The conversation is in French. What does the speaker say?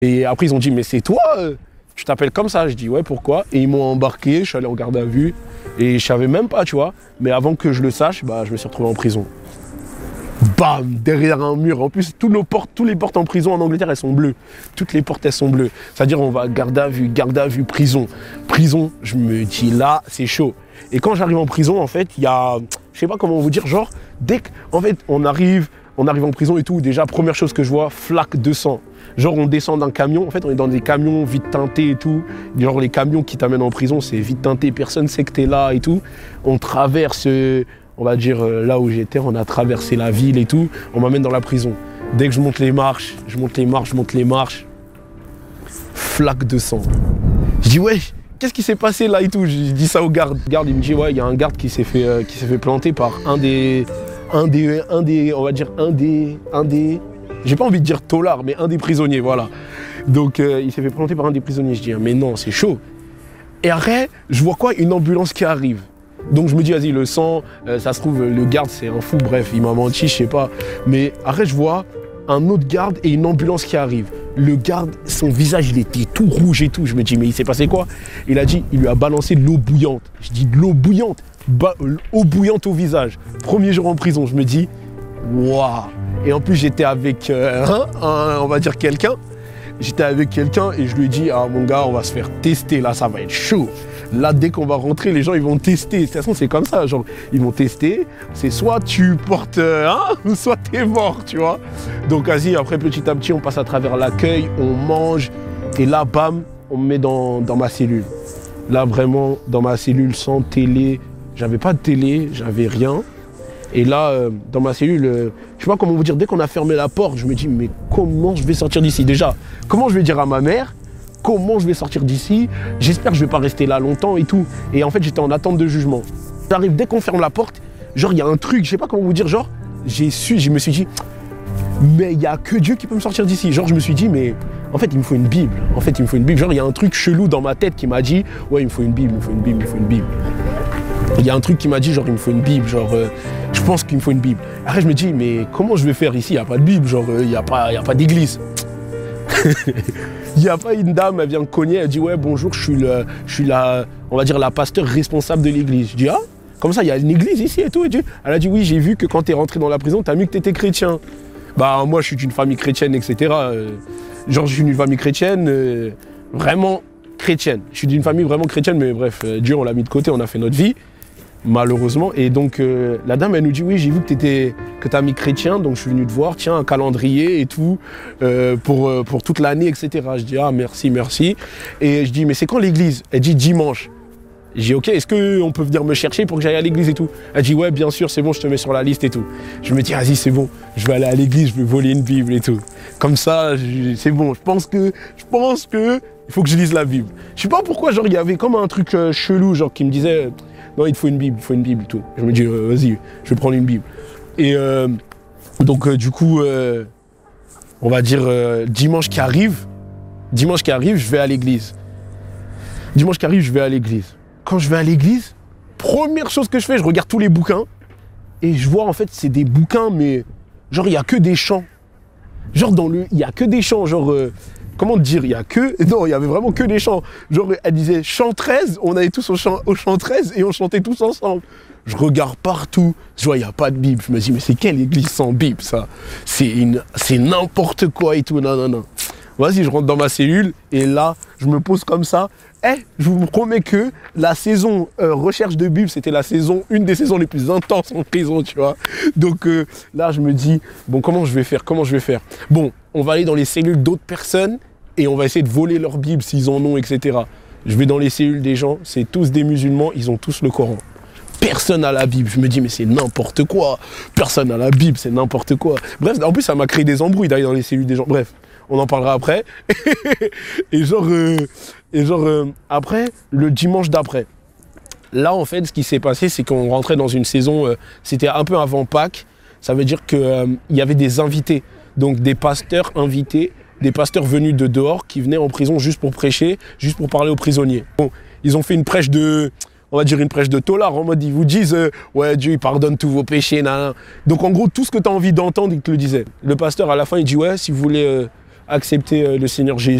Et après, ils ont dit, mais c'est toi, tu t'appelles comme ça. Je dis, ouais, pourquoi? Et ils m'ont embarqué, je suis allé en garde à vue. Et je savais même pas, tu vois. Mais avant que je le sache, bah, je me suis retrouvé en prison. Bam, derrière un mur. En plus, toutes les portes en prison en Angleterre, elles sont bleues. Toutes les portes, elles sont bleues. C'est-à-dire, on va garde à vue, prison. Prison, je me dis, là, c'est chaud. Et quand j'arrive en prison, en fait, il y a, je sais pas comment vous dire, genre, en fait, on arrive en prison et tout, déjà, première chose que je vois, flaque de sang. Genre, on descend d'un camion, en fait, on est dans des camions vite teintés et tout. Genre, les camions qui t'amènent en prison, c'est vite teinté, personne sait que t'es là et tout. On traverse, on va dire, là où j'étais, on a traversé la ville et tout. On m'amène dans la prison. Dès que je monte les marches, flaque de sang. Je dis, ouais, qu'est-ce qui s'est passé là et tout? Je dis ça au garde. Le garde, il me dit, ouais, il y a un garde qui s'est fait planter par un des, j'ai pas envie de dire tolard, mais un des prisonniers, voilà. Donc, il s'est fait planter par un des prisonniers. Je dis, mais non, c'est chaud. Et après, je vois quoi? Une ambulance qui arrive. Donc, je me dis, vas-y, le sang, ça se trouve, le garde, c'est un fou, bref, il m'a menti, je sais pas. Mais après, je vois un autre garde et une ambulance qui arrive. Le garde, son visage, il était tout rouge et tout. Je me dis, mais il s'est passé quoi? Il a dit, il lui a balancé de l'eau bouillante. Je dis, de l'eau bouillante? Eau bouillante au visage. Premier jour en prison, je me dis, waouh. Et en plus, j'étais avec, on va dire quelqu'un. J'étais avec quelqu'un et je lui ai dit, ah mon gars, on va se faire tester, là, ça va être chaud. Là, dès qu'on va rentrer, les gens, ils vont tester. De toute façon, c'est comme ça, genre, ils vont tester. C'est soit tu portes, ou soit t'es mort, tu vois. Donc, vas-y, après, petit à petit, on passe à travers l'accueil, on mange. Et là, bam, on me met dans ma cellule. Là, vraiment, dans ma cellule, sans télé. J'avais pas de télé, j'avais rien. Et là, dans ma cellule, je sais pas comment vous dire, dès qu'on a fermé la porte, je me dis, mais comment je vais sortir d'ici? Déjà, comment je vais dire à ma mère? Comment je vais sortir d'ici? J'espère que je vais pas rester là longtemps et tout. Et en fait, j'étais en attente de jugement. J'arrive, dès qu'on ferme la porte, genre, il y a un truc, je sais pas comment vous dire, genre, je me suis dit, mais il y a que Dieu qui peut me sortir d'ici. Genre, je me suis dit, mais en fait, il me faut une Bible. Genre, il y a un truc chelou dans ma tête qui m'a dit, ouais, il me faut une Bible. Il y a un truc qui m'a dit, genre, il me faut une Bible, genre, je pense qu'il me faut une Bible. Après, je me dis, mais comment je vais faire ici? Il n'y a pas de Bible, genre, il n'y a pas d'église. Il n'y a pas une dame, elle vient cogner, elle dit, ouais, bonjour, je suis la, on va dire, la pasteur responsable de l'église. Je dis, ah, comme ça, il y a une église ici et tout. Elle a dit, oui, j'ai vu que quand tu es rentré dans la prison, tu as mis que tu étais chrétien. Bah, moi, je suis d'une famille chrétienne, etc. Genre, je suis d'une famille chrétienne, vraiment chrétienne. Je suis d'une famille vraiment chrétienne, mais bref, Dieu, on l'a mis de côté, on a fait notre vie. Malheureusement. Et donc, la dame, elle nous dit, oui, j'ai vu que tu as mis chrétien, donc je suis venu te voir, tiens, un calendrier et tout, pour toute l'année, etc. Je dis, ah, merci. Et je dis, mais c'est quand l'église? Elle dit, dimanche. Je dis, ok, est-ce qu'on peut venir me chercher pour que j'aille à l'église et tout? Elle dit, ouais, bien sûr, c'est bon, je te mets sur la liste et tout. Je me dis, vas-y, c'est bon, je vais aller à l'église, je vais voler une Bible et tout. Comme ça, c'est bon, je pense que il faut que je lise la Bible. Je sais pas pourquoi, genre, il y avait comme un truc chelou, genre, qui me disait, non, il te faut une Bible et tout. Je me dis, vas-y, je vais prendre une Bible. Et donc, du coup, on va dire, dimanche qui arrive, je vais à l'église. Quand je vais à l'église, première chose que je fais, je regarde tous les bouquins. Et je vois, en fait, c'est des bouquins, mais genre, il n'y a que des chants. Genre, il n'y a que des chants, genre... comment te dire, non, il y avait vraiment que des chants. Genre, elle disait chant 13, on allait tous au chant 13 et on chantait tous ensemble. Je regarde partout, je vois, il n'y a pas de Bible. Je me dis, mais c'est quelle église sans Bible, ça? C'est n'importe quoi et tout, non. Vas-y, je rentre dans ma cellule et là, je me pose comme ça. Je vous promets que la saison recherche de Bible, c'était une des saisons les plus intenses en prison, tu vois. Donc là, je me dis, bon, comment je vais faire? Bon, on va aller dans les cellules d'autres personnes et on va essayer de voler leur Bible s'ils en ont, etc. Je vais dans les cellules des gens, c'est tous des musulmans, ils ont tous le Coran. Personne n'a la Bible. Je me dis, mais c'est n'importe quoi. Personne n'a la Bible, c'est n'importe quoi. Bref, en plus, ça m'a créé des embrouilles d'aller dans les cellules des gens. Bref, on en parlera après. Et après, le dimanche d'après, là, en fait, ce qui s'est passé, c'est qu'on rentrait dans une saison, c'était un peu avant Pâques. Ça veut dire qu'il y avait des invités, donc des pasteurs invités, des pasteurs venus de dehors qui venaient en prison juste pour prêcher, juste pour parler aux prisonniers. Bon, ils ont fait une prêche de tolard, en mode ils vous disent ouais, Dieu il pardonne tous vos péchés, nan. Donc en gros, tout ce que tu as envie d'entendre, ils te le disaient. Le pasteur à la fin, il dit ouais, si vous voulez accepté le Seigneur Jésus.